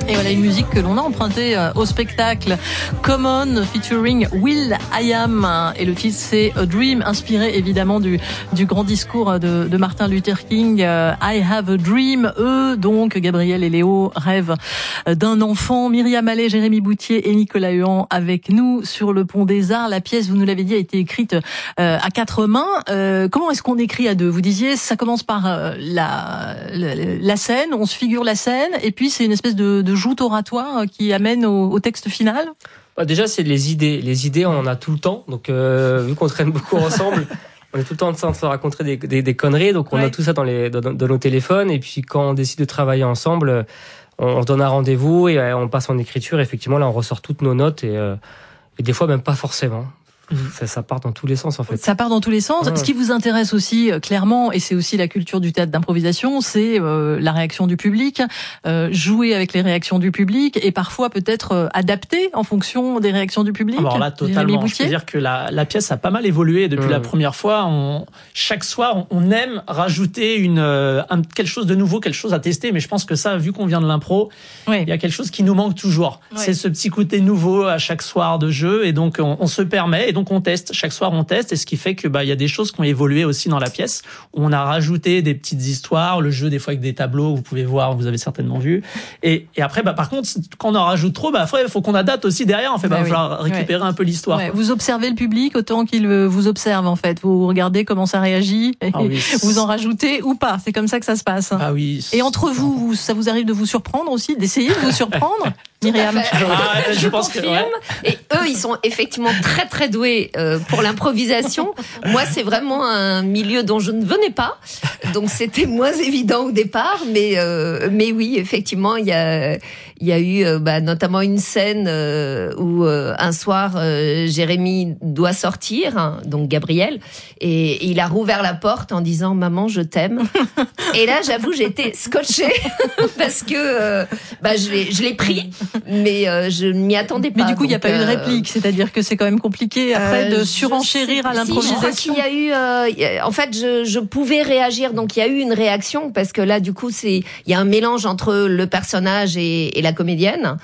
Et voilà une musique que l'on a empruntée au spectacle Common featuring Will I Am. Et le titre c'est A Dream, inspiré évidemment du grand discours de Martin Luther King. I have a dream. Eux, donc, Gabriel et Léo rêvent d'un enfant. Myriam Allais, Jérémy Boutier et Nicolas Huan avec nous sur le Pont des Arts. La pièce, vous nous l'avez dit, a été écrite à quatre mains. Comment est-ce qu'on écrit à deux? Vous disiez, ça commence par la scène, on se figure la scène, et puis c'est une espèce de joute oratoire qui amène au texte final. Déjà, c'est les idées. Les idées, on en a tout le temps. Donc, vu qu'on traîne beaucoup ensemble, on est tout le temps en train de se raconter des conneries. Donc, on a tout ça dans nos téléphones. Et puis, quand on décide de travailler ensemble, on se donne un rendez-vous et on passe en écriture. Effectivement, là, on ressort toutes nos notes et des fois, même pas forcément. Ça part dans tous les sens, en fait. Ça part dans tous les sens. Ce qui vous intéresse aussi, clairement, et c'est aussi la culture du théâtre d'improvisation, c'est la réaction du public, jouer avec les réactions du public et parfois peut-être adapter en fonction des réactions du public. Alors là, totalement. Je peux dire que la pièce a pas mal évolué depuis la première fois. Chaque soir, on aime rajouter quelque chose de nouveau, quelque chose à tester. Mais je pense que ça, vu qu'on vient de l'impro, il y a quelque chose qui nous manque toujours. C'est ce petit côté nouveau à chaque soir de jeu. Et donc, on se permet. Donc on teste, chaque soir on teste, et ce qui fait que il y a des choses qui ont évolué aussi dans la pièce, où on a rajouté des petites histoires, le jeu des fois avec des tableaux, vous pouvez voir, vous avez certainement vu. Et après par contre, quand on en rajoute trop, après il faut qu'on adapte aussi derrière, en fait, il va falloir récupérer un peu l'histoire. Vous observez le public autant qu'il vous observe, en fait. Vous regardez comment ça réagit et vous en rajoutez ou pas. C'est comme ça que ça se passe. Ah oui. Et entre vous, ça vous arrive de vous surprendre aussi, d'essayer de vous surprendre? Myriam. Je pense que Et eux, ils sont effectivement très très doués pour l'improvisation. Moi, c'est vraiment un milieu dont je ne venais pas, donc c'était moins évident au départ. Mais oui, effectivement, il y a eu notamment une scène où un soir Jérémy doit sortir, donc Gabriel, et il a rouvert la porte en disant maman je t'aime. Et là j'avoue j'ai été scotchée parce que je l'ai pris, mais je ne m'y attendais pas. Mais du coup il n'y a pas eu de réplique, c'est-à-dire que c'est quand même compliqué après de surenchérir à l'improvisation. Si, je crois qu'il y a eu en fait je pouvais réagir, donc il y a eu une réaction parce que là du coup il y a un mélange entre le personnage et la comédienne.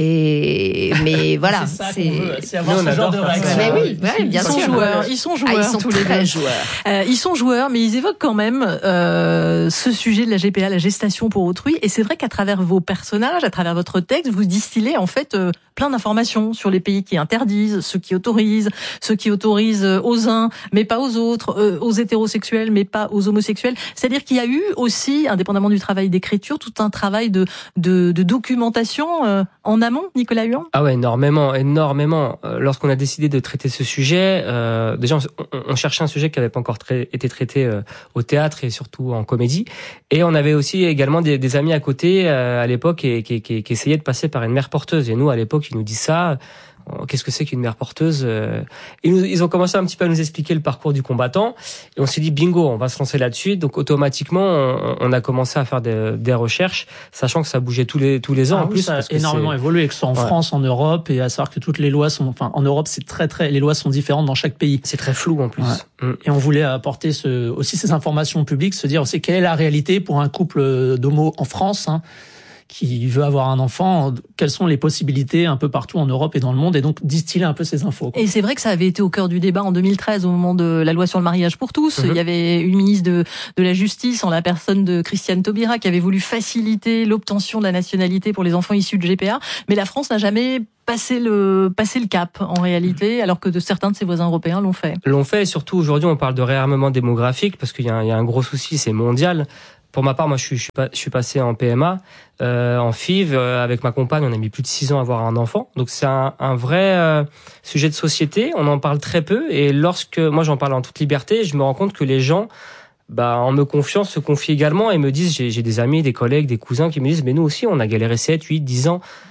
Mais voilà, c'est avoir ce genre de réaction. Mais oui, bien sûr. Ils sont joueurs tous les deux. Ils sont joueurs, mais ils évoquent quand même ce sujet de la GPA, la gestation pour autrui. Et c'est vrai qu'à travers vos personnages, à travers votre texte, vous distillez en fait plein d'informations sur les pays qui interdisent, ceux qui autorisent aux uns mais pas aux autres, aux hétérosexuels mais pas aux homosexuels. C'est-à-dire qu'il y a eu aussi, indépendamment du travail d'écriture, tout un travail de documentation en amont, Nicolas Huan. Ah ouais, énormément. Lorsqu'on a décidé de traiter ce sujet, déjà on cherchait un sujet qui n'avait pas encore été traité au théâtre et surtout en comédie. Et on avait aussi également des amis à côté à l'époque qui essayaient de passer par une mère porteuse. Et nous, à l'époque, ils nous disent ça. Qu'est-ce que c'est qu'une mère porteuse? Ils ont commencé un petit peu à nous expliquer le parcours du combattant. Et on s'est dit, bingo, on va se lancer là-dessus. Donc, automatiquement, on a commencé à faire des recherches, sachant que ça bougeait tous les ans en plus. Ça a énormément évolué, que ce soit en France, en Europe, et à savoir que toutes les lois en Europe, c'est les lois sont différentes dans chaque pays. C'est très flou en plus. Ouais. Et on voulait apporter aussi ces informations publiques, se dire aussi quelle est la réalité pour un couple d'homos en France, qui veut avoir un enfant, quelles sont les possibilités un peu partout en Europe et dans le monde, et donc distiller un peu ces infos. Et c'est vrai que ça avait été au cœur du débat en 2013 au moment de la loi sur le mariage pour tous. Il y avait une ministre de la Justice en la personne de Christiane Taubira qui avait voulu faciliter l'obtention de la nationalité pour les enfants issus de GPA, mais la France n'a jamais passé le cap en réalité, alors que certains de ses voisins européens l'ont fait. Et surtout aujourd'hui on parle de réarmement démographique parce qu'il y a un gros souci, c'est mondial. Pour ma part, moi, je suis passé en PMA, en FIV, avec ma compagne, on a mis plus de 6 ans à avoir un enfant. Donc c'est un vrai sujet de société. On en parle très peu. Et lorsque moi j'en parle en toute liberté, je me rends compte que les gens, en me confiant, se confient également et me disent, j'ai des amis, des collègues, des cousins qui me disent, mais nous aussi, on a galéré 7, 8, 10 ans.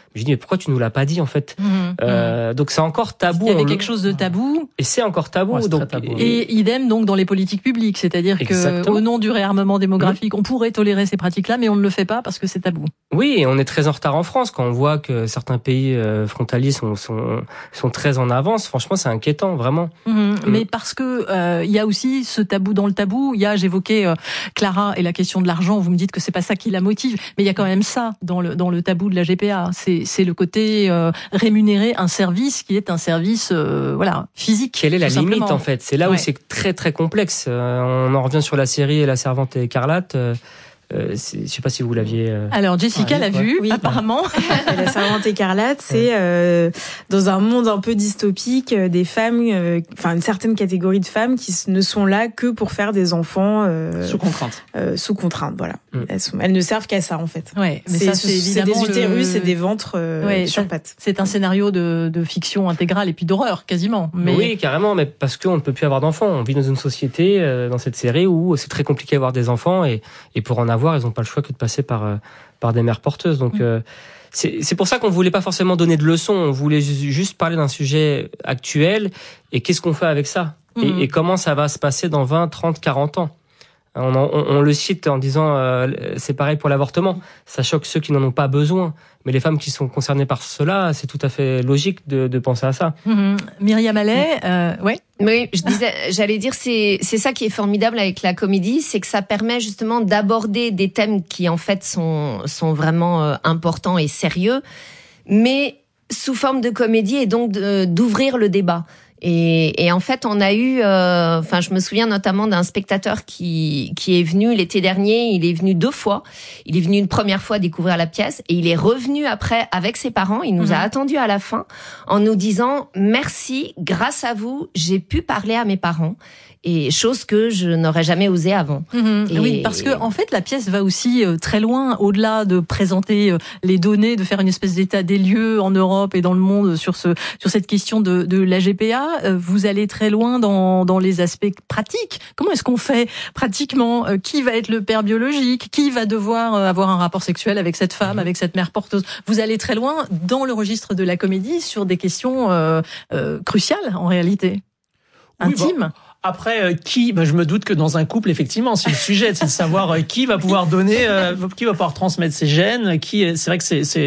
Je dis mais pourquoi tu nous l'as pas dit en fait? Donc c'est encore tabou. Il y avait quelque chose de tabou. Et c'est encore tabou. Ouais, donc tabou. Et idem donc dans les politiques publiques, c'est-à-dire que au nom du réarmement démographique, on pourrait tolérer ces pratiques-là, mais on ne le fait pas parce que c'est tabou. Oui, et on est très en retard en France quand on voit que certains pays frontaliers sont très en avance. Franchement, c'est inquiétant, vraiment. Mais parce que il y a aussi ce tabou dans le tabou. J'évoquais Clara et la question de l'argent. Vous me dites que c'est pas ça qui la motive, mais il y a quand même ça dans le tabou de la GPA. C'est le côté rémunérer un service qui est un service physique. Quelle est la limite en fait? C'est là où c'est très très complexe. On en revient sur la série La Servante écarlate. Je sais pas si vous l'aviez. Alors Jessica l'a vu, apparemment. La Servante écarlate, c'est dans un monde un peu dystopique, des femmes, une certaine catégorie de femmes qui ne sont là que pour faire des enfants sous contrainte. Sous contrainte, voilà. Elles ne servent qu'à ça en fait. Ouais, mais ça c'est évidemment des utérus et des ventres sur pattes. C'est un scénario de fiction intégrale et puis d'horreur quasiment. Mais... Oui, carrément, mais parce qu'on ne peut plus avoir d'enfants. On vit dans une société dans cette série où c'est très compliqué d'avoir des enfants et pour en avoir, ils n'ont pas le choix que de passer par des mères porteuses. Donc c'est pour ça qu'on voulait pas forcément donner de leçons. On voulait juste parler d'un sujet actuel et qu'est-ce qu'on fait avec ça et comment ça va se passer dans 20, 30, 40 ans. On le cite en disant c'est pareil pour l'avortement. Ça choque ceux qui n'en ont pas besoin. Mais les femmes qui sont concernées par cela, c'est tout à fait logique de penser à ça. Myriam Allet, ouais. Oui, j'allais dire, c'est ça qui est formidable avec la comédie, c'est que ça permet justement d'aborder des thèmes qui en fait sont vraiment importants et sérieux, mais sous forme de comédie et donc d'ouvrir le débat. Et en fait, on a eu, je me souviens notamment d'un spectateur qui est venu l'été dernier. Il est venu 2 fois. Il est venu une première fois découvrir la pièce et il est revenu après avec ses parents. Il nous a attendu à la fin en nous disant merci, grâce à vous, j'ai pu parler à mes parents. Et chose que je n'aurais jamais osé avant. Oui, parce que en fait, la pièce va aussi très loin, au-delà de présenter les données, de faire une espèce d'état des lieux en Europe et dans le monde sur cette question de la GPA. Vous allez très loin dans les aspects pratiques. Comment est-ce qu'on fait pratiquement? Qui va être le père biologique? Qui va devoir avoir un rapport sexuel avec cette femme, avec cette mère porteuse? Vous allez très loin dans le registre de la comédie sur des questions cruciales en réalité, intimes. Après, je me doute que dans un couple, effectivement, c'est le sujet, c'est de savoir qui va pouvoir donner, qui va pouvoir transmettre ses gènes, c'est vrai que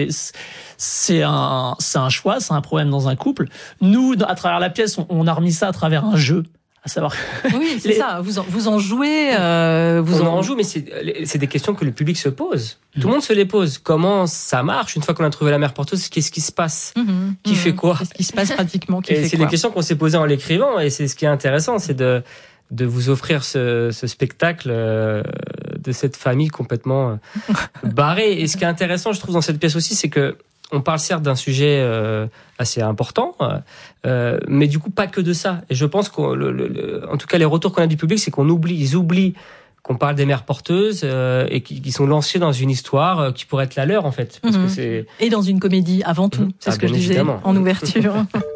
c'est un choix, c'est un problème dans un couple. Nous, à travers la pièce, on a remis ça à travers un jeu. À savoir. Oui, c'est ça. Vous en jouez. On en joue, mais c'est des questions que le public se pose. Tout le monde se les pose. Comment ça marche une fois qu'on a trouvé la mère porteuse? Qu'est-ce qui se passe? Qui fait quoi? Qu'est-ce qui se passe pratiquement? C'est des questions qu'on s'est posées en l'écrivant, et c'est ce qui est intéressant, c'est de vous offrir ce spectacle de cette famille complètement barrée. Et ce qui est intéressant, je trouve, dans cette pièce aussi, c'est que on parle certes d'un sujet assez important, mais du coup pas que de ça. Et je pense qu'en tout cas les retours qu'on a du public, c'est ils oublient qu'on parle des mères porteuses et qui sont lancées dans une histoire qui pourrait être la leur en fait. Parce que c'est... Et dans une comédie avant tout, c'est ce que je disais en ouverture.